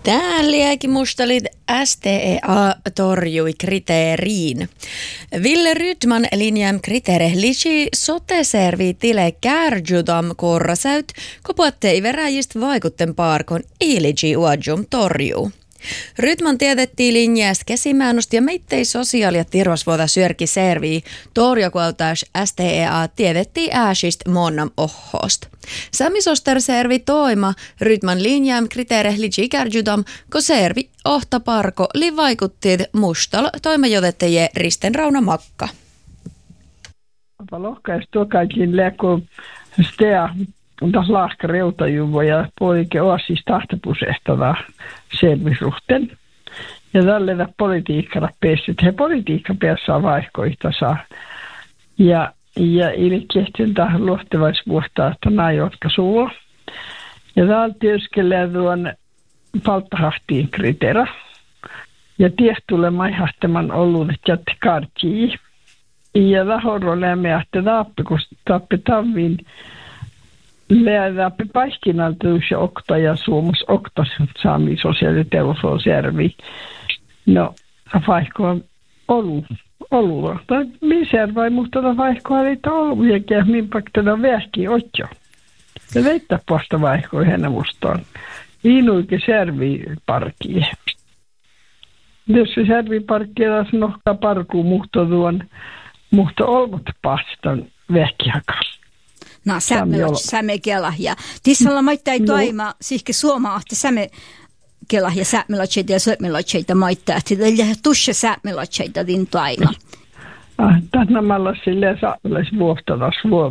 Täällä mustalit STEA torjui kriteeriin. Ville Rydman linjam kriteere lisi sote-servi tile kärjudam korrasäyt, kopuattei veräjist vaikutten parkon iliji uadjum torjuu. Rydman tietettiin linjast käsimäännöstä ja meittei sosiaali- ja terveysvuota syörki servii torjokualtaas STEA tietettiin ääsist monnam ohhost. Samisoster servi toima Rydman linjam kriteere liji kärjudam, ko servi ohta parko li vaikuttiit mustal toimajotetteje Risten Rauna Makka. Lohkaisi tuo kaikkiin läkö STEA das lahka reutajuvo ja poike oasis tahtopusehtava selvisuhten. Ja tällä politiikalla pessit. He politiikka päässä vaihkoita saa. Ja ilkehtyn tähän luohtevaisvuotta, että näin jotka suo. Ja täällä työskelee tuon palttahahtiin kriteera. Ja tiehtule maihahtaman ollut, että jätti kartjii. Ja lahorro lämmeä, että taappi tavin Läpi paistinaltuus ja okta ja suomus okta saami sosiaali- ja terveysservi. No, vaihkoa olu. Tai missä vai mutta vaihkoa ei ollut ja minpak tätä vähki otjo. Ja veittä posta vaihkoa hänä mustaan. Iinuikin serviparkkiin. Jos se serviparkkiin taas nohkaa parkuun mutta olmut pastan vähkihakas. No, sämme kelahja. Tissalla maittai toima, sihke suomaahti sämme kelahja sämmelotseita ja sömmelotseita maittaa. Tällä tusse sämmelotseita din toima. Tänä malla silleen saamelaisvuohtadas